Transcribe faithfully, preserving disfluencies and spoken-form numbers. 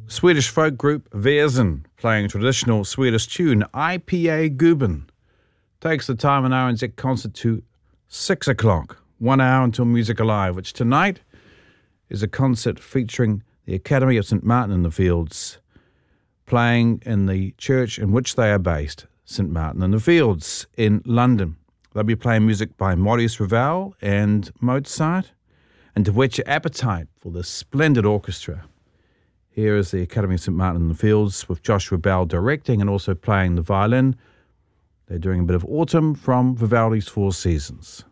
Swedish folk group Väsen, playing traditional Swedish tune I P A Guben, takes the time an R N Z concert to six o'clock, one hour until Music Alive, which tonight is a concert featuring the Academy of Saint Martin in the Fields, playing in the church in which they are based, Saint Martin in the Fields in London. They'll be playing music by Maurice Ravel and Mozart, and to whet your appetite for this splendid orchestra, here is the Academy of Saint Martin in the Fields with Joshua Bell directing and also playing the violin. They're doing a bit of Autumn from Vivaldi's Four Seasons.